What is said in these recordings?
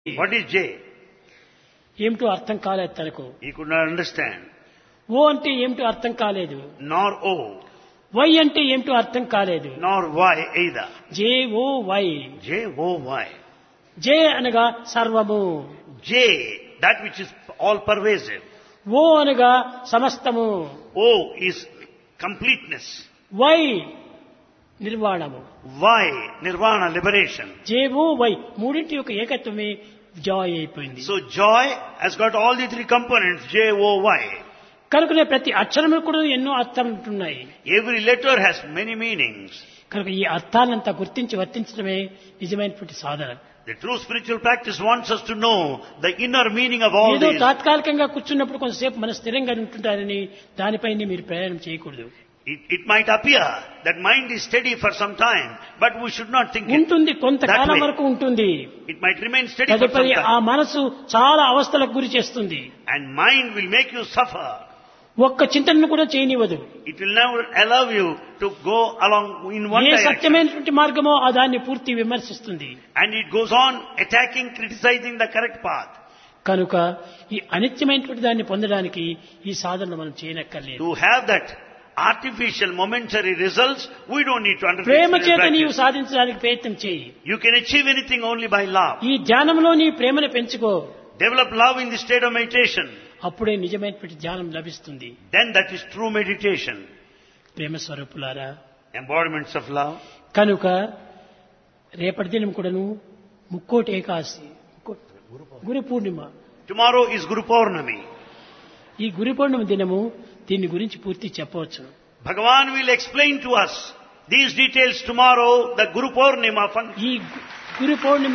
What is J? ఏమిటో అర్థం కాలేదు తనకు. He could not understand. ఓ అంటే ఏమిటో అర్థం కాలేదు. Nor O. వై అంటే ఏమిటో అర్థం కాలేదు. Nor Y either. JOY. JOY. జే అనగా సర్వము. J, that which is all pervasive. ఓ అనగా సమస్తము. O is completeness. Why నిర్వాణము. Y, nirvana, liberation. JOY మూడింటి యొక్క ఏకత్వమే జాయ్ అయిపోయింది. So joy has got all the three components, JOY. కనుకనే ప్రతి అక్షరము కూడా ఎన్నో అర్థాలు ఉంటున్నాయి. Every letter has many meanings. కనుక ఈ అర్థాలంతా గుర్తించి వర్తించడమే నిజమైనటువంటి సాధన. The true spiritual practice wants us to know the inner meaning of all ఏదో these. తాత్కాలికంగా కూర్చున్నప్పుడు కొంతసేపు మన స్థిరంగా ఉంటుంటారని దానిపైనే మీరు ప్రయాణం చేయకూడదు. It might appear that mind is steady for some time, but we should not think it ఉంటుంది, that కొంతకాలం way. వరకు ఉంటుంది. It might remain steady for some తదుపరి ఆ time. మనసు చాలా అవస్థలకు గురి చేస్తుంది. And mind will make you suffer. ఒక్క చింతనను కూడా చేయనివ్వదు. It will never allow you to go along in one A direction. సత్యమైనటువంటి మార్గమో ఆ దాన్ని పూర్తి విమర్శిస్తుంది. And it goes on attacking, criticizing the correct path. కనుక ఈ అనిత్యమైనటువంటి దాన్ని పొందడానికి ఈ సాధన మనం చేయనక్కర్లేదు. To have that artificial momentary results, we don't need to undertake Prema spiritual చేత నీవు practice. సాధించడానికి ప్రయత్నం చేయి. You can achieve anything only by love. ఈ ధ్యానంలో నీ ప్రేమను పెంచుకో. Develop love in the state of meditation. అప్పుడే నిజమైనటువంటి ధ్యానం లభిస్తుంది. Then that is true meditation. ప్రేమ స్వరూపులారా, Embodiments of love. కనుక రేపటి దినం కూడాను Mukkoti Ekadashi, Guru Purnima. Tomorrow is Guru Purnami. ఈ గురు పూర్ణిమ దినము దీని గురించి పూర్తి చెప్పవచ్చు. Bhagavan will explain to us these details tomorrow, the Guru Purnima function. ఈ గురు పూర్ణిమ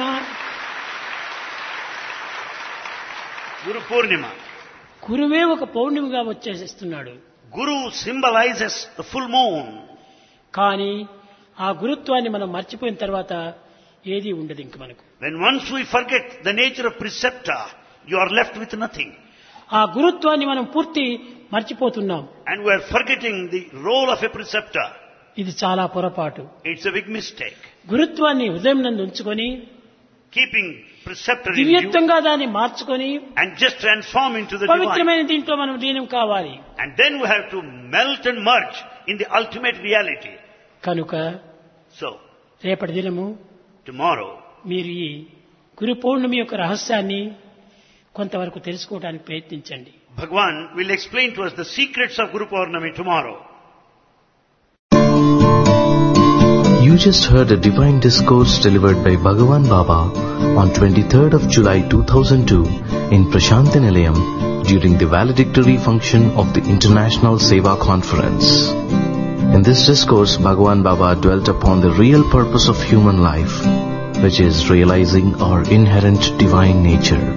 Guru Purnima. గురువే ఒక పౌర్ణిమగా వచ్చేస్తున్నాడు. Guru symbolizes the full moon. కానీ ఆ గురుత్వాన్ని మనం మర్చిపోయిన తర్వాత ఏది ఉండదు ఇంక మనకు. When once we forget the nature of preceptor, you are left with nothing. ఆ గురుత్వాన్ని మనం పూర్తి మర్చిపోతున్నాం. And we are forgetting the role of a preceptor. ఇది చాలా పొరపాటు. It's a big mistake. గురుత్వాన్ని హృదయం నందు ఉంచుకొని Keeping preceptor in you దివ్యత్వంగా దాన్ని మార్చుకొని and just transform into the divine. పవిత్రమైన దీంట్లో మనం లీనం కావాలి. And then we have to melt and merge in the ultimate reality. కనుక So, రేపటి దినము tomorrow, మీరు ఈ గురు పౌర్ణమి యొక్క రహస్యాన్ని కొంతవరకు తెలుసుకోవడానికి ప్రయత్నించండి. Bhagavan will explain to us the secrets of Guru Purnami tomorrow. You just heard a divine discourse delivered by Bhagavan Baba on 23rd of July 2002 in Prashanthi Nilayam during the valedictory function of the International Seva Conference. In this discourse, Bhagavan Baba dwelt upon the real purpose of human life, which is realizing our inherent divine nature.